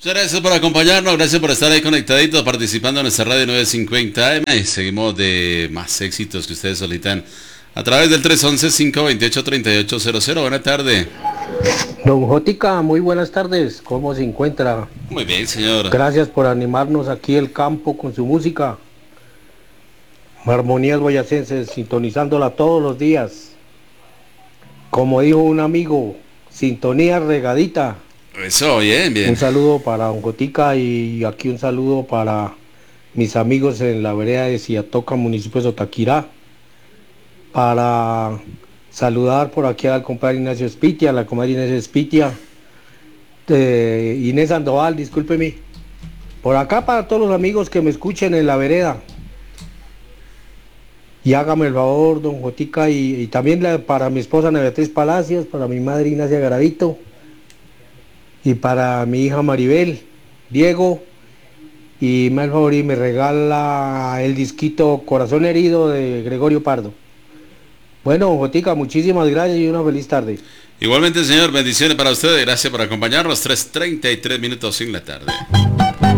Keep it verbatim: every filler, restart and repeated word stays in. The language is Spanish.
Muchas gracias por acompañarnos, gracias por estar ahí conectaditos, participando en nuestra radio novecientos cincuenta A M. Seguimos de más éxitos que ustedes solicitan a través del tres once, cinco veintiocho, treinta y ocho cero cero. Buena tarde. Don Jotica, muy buenas tardes. ¿Cómo se encuentra? Muy bien, señor. Gracias por animarnos aquí el campo con su música. Armonías boyacenses, sintonizándola todos los días. Como dijo un amigo, sintonía regadita. Eso, bien, bien. Un saludo para Don Jotica y aquí un saludo para mis amigos en la vereda de Ciatoca, municipio de Sotaquirá. Para saludar por aquí al compadre Ignacio Espitia, a la comadre Inés Espitia, eh, Inés Sandoval, discúlpeme. Por acá para todos los amigos que me escuchen en la vereda. Y hágame el favor, don Jotica, y, y también la, para mi esposa Ana Beatriz Palacios, para mi madre Ignacia Garavito, y para mi hija Maribel, Diego, y me, al favor, y me regala el disquito Corazón Herido de Gregorio Pardo. Bueno, don Jotica, muchísimas gracias y una feliz tarde. Igualmente, señor, bendiciones para ustedes, gracias por acompañarnos. tres treinta y tres minutos en la tarde.